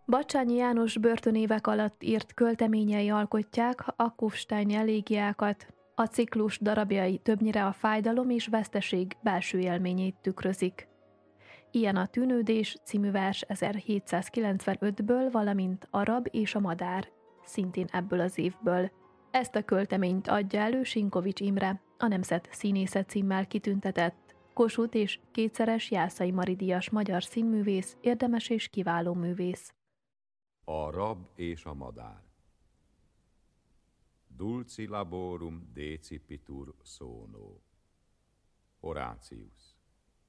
Bacsányi János börtönévek alatt írt költeményei alkotják a Kufstein elégiákat, a ciklus darabjai többnyire a fájdalom és veszteség belső élményét tükrözik. Ilyen a Tűnődés című vers 1795-ből, valamint Arab és a madár, szintén ebből az évből. Ezt a költeményt adja elő Sinkovics Imre, a Nemzet Színésze címmel kitüntetett, Kossuth és kétszeres Jászai Mari díjas magyar színművész, érdemes és kiváló művész. A rab és a madár. Dulci laborum decipitur sono. Horácius.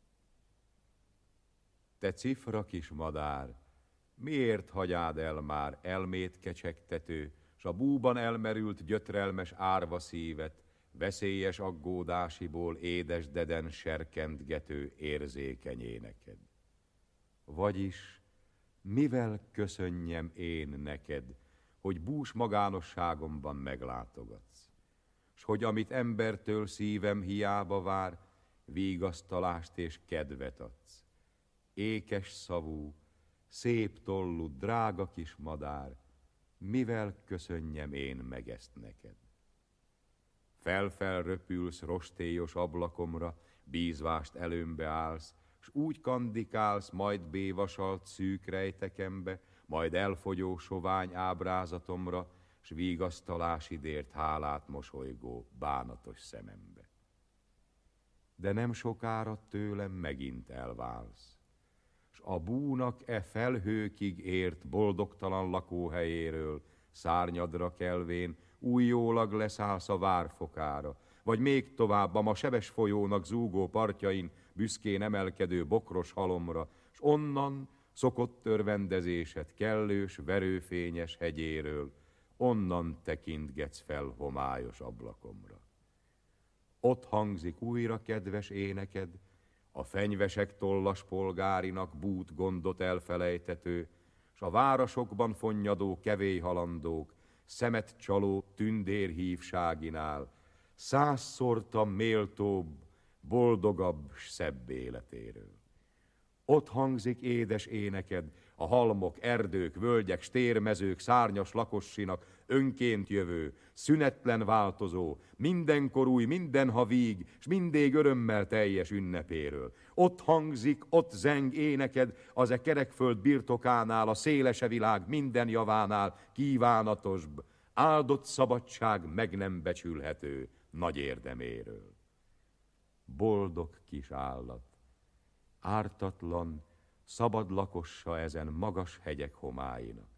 Te cifra kis madár, miért hagyád el már elmét kecsegtető, s a búban elmerült gyötrelmes árva szívet, veszélyes aggódásiból édesdeden serkentgető érzékeny éneked? Vagyis mivel köszönjem én neked, hogy bús magánosságomban meglátogatsz, s hogy amit embertől szívem hiába vár, vigasztalást és kedvet adsz. Ékes szavú, szép tollú, drága kis madár, mivel köszönjem én meg ezt neked? Felfel röpülsz rostélyos ablakomra, bízvást előmbe állsz, s úgy kandikálsz majd bévasalt szűk rejtekembe, majd elfogyó sovány ábrázatomra, s vigasztalásidért hálát mosolygó bánatos szemembe. De nem sokára tőlem megint elválsz, s a búnak e felhőkig ért boldogtalan lakóhelyéről szárnyadra kelvén újjólag leszállsz a várfokára, vagy még tovább a ma sebes folyónak zúgó partjain büszkén emelkedő bokros halomra, s onnan szokott örvendezésed kellős, verőfényes hegyéről, onnan tekintgetsz fel homályos ablakomra. Ott hangzik újra kedves éneked, a fenyvesek tollas polgárinak bút gondot elfelejtető, s a városokban fonnyadó kevélyhalandók, szemet csaló tündérhívságinál, százszorta méltóbb, boldogabb, s szebb életéről. Ott hangzik édes éneked, a halmok, erdők, völgyek, stérmezők, szárnyas lakossinak önként jövő, szünetlen változó, mindenkor új, mindenha víg, s mindig örömmel teljes ünnepéről. Ott hangzik, ott zeng éneked az e kerekföld birtokánál, a szélese világ minden javánál kívánatosbb, áldott szabadság meg nem becsülhető nagy érdeméről. Boldog kis állat, ártatlan, szabad lakossa ezen magas hegyek homáinak.